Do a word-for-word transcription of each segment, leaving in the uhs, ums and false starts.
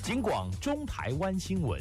警广中台湾新闻。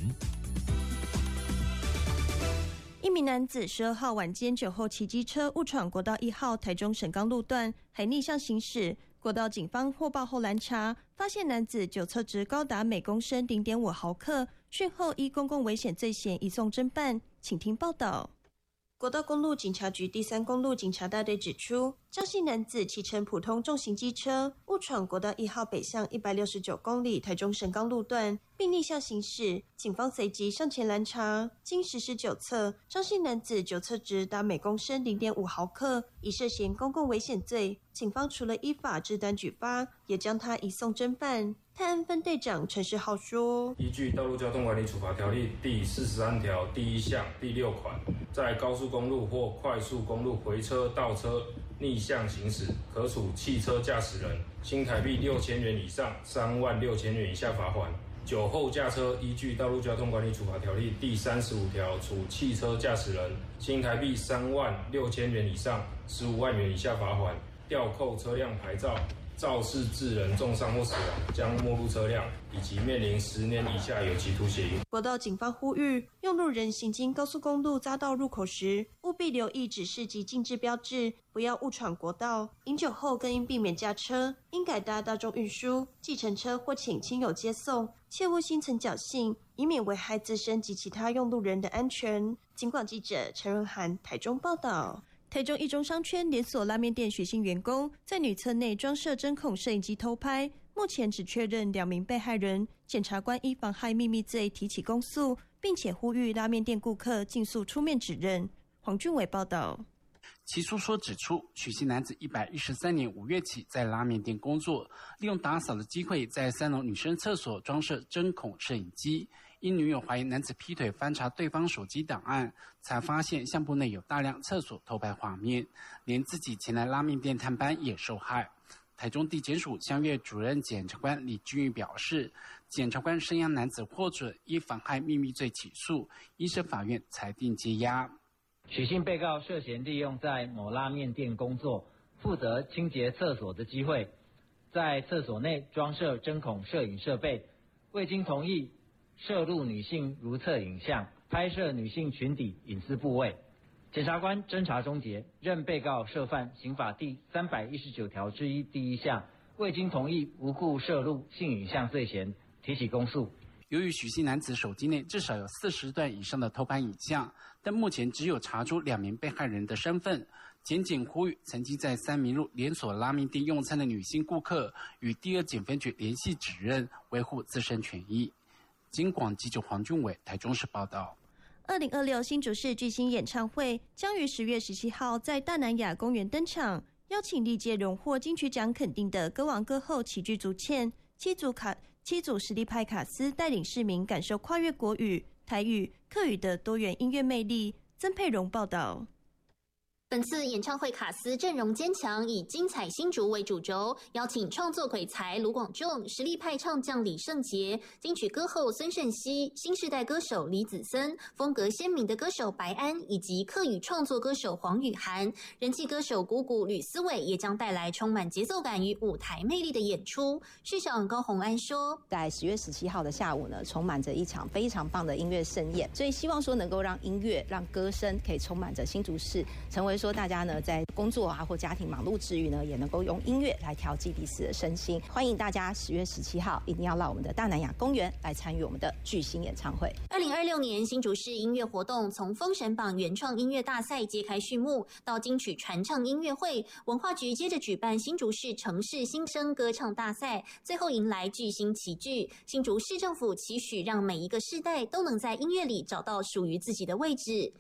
一名男子十二号晚间酒后骑机车误闯国道一号台中省钢路段，还逆向行驶。国道警方获报后拦查，发现男子酒测值高达每公升 零点五毫克，讯后依公共危险罪嫌移送侦办。请听报道。国道公路警察局第三公路警察大队指出，张姓男子骑乘普通重型机车误闯国道一号北向一百六十九公里台中省钢路段，并逆向行驶，警方随即上前拦查。经实施酒测，张姓男子酒测值达每公升 零点五毫克，已涉嫌公共危险罪。警方除了依法制单举发，也将他移送侦办。泰安分队长陈世浩说： 依据《道路交通管理处罚条例》第四十三条第一项第六款，在高速公路或快速公路回车、倒车、逆向行驶，可处汽车驾驶人新台币六千元以上三万六千元以下罚款。酒后驾车依据《道路交通管理处罚条例》第三十五条，处汽车驾驶人新台币三万六千元以上十五万元以下罚款。吊扣车辆牌照，肇事致人重伤或死亡，将没入车辆，以及面临十年以下有期徒刑。 国道警方呼吁，用路人行经高速公路匝道入口时，务必留意指示及禁止标志，不要误闯国道。饮酒后更应避免驾车，应改搭大众运输、计程车或请亲友接送，切勿心存侥幸，以免危害自身及其他用路人的安全。警广记者陈润涵台中报道。台中一中商圈连锁拉面店许姓员工在女厕内装设针孔摄影机偷拍，目前只确认两名被害人。检察官依妨害秘密罪提起公诉，并且呼吁拉面店顾客尽速出面指认。黄俊伟报道。 其诉说指出，许姓男子一百一十三年五月起在拉面店工作，利用打扫的机会在三楼女生厕所装设针孔摄影机。因女友怀疑男子劈腿翻查对方手机档案，才发现相簿内有大量厕所偷拍画面，连自己前来拉面店探班也受害。台中地检署相越主任检察官李君玉表示，检察官声押男子获准依妨害秘密罪起诉，一审法院裁定羁押。 许姓被告涉嫌利用在某拉面店工作，负责清洁厕所的机会，在厕所内装设针孔摄影设备，未经同意摄入女性如厕影像，拍摄女性裙底隐私部位。检察官侦查终结，认被告涉犯刑法第三百一十九条之一第一项未经同意无故摄入性影像罪嫌，提起公诉。 由于许姓男子手机内至少有四十段以上的偷拍影像，但目前只有查出两名被害人的身份。检警呼吁曾经在三民路连锁拉面店用餐的女性顾客与第二检分局联系指认，维护自身权益。警广记者黄俊伟台中市报道。 二零二六新竹市巨星演唱会将于十月十七号在大南亚公园登场，邀请历届荣获金曲奖肯定的歌王歌后齐聚足堑，七组卡七组实力派卡司带领市民感受跨越国语、台语、客语的多元音乐魅力。曾佩蓉报道。 本次演唱会卡司阵容坚强，以精彩新竹为主轴，邀请创作鬼才卢广仲、实力派唱将李圣杰、金曲歌后孙盛熙、新世代歌手李子森、风格鲜明的歌手白安，以及客语创作歌手黄雨涵。人气歌手鼓鼓吕思伟也将带来充满节奏感与舞台魅力的演出。市长高虹安说， 在十月十七号的下午呢，充满着一场非常棒的音乐盛宴，所以希望说能够让音乐、让歌声可以充满着新竹市，成为说大家呢在工作啊或家庭忙碌之余呢，也能够用音乐来调剂彼此的身心。欢迎大家十月十七号一定要到我们的大南亚公园来参与我们的巨星演唱会。 二零二六年新竹市音乐活动从封神榜原创音乐大赛揭开序幕，到金曲传唱音乐会，文化局接着举办新竹市城市新生歌唱大赛，最后迎来巨星齐聚。新竹市政府期许让每一个世代都能在音乐里找到属于自己的位置。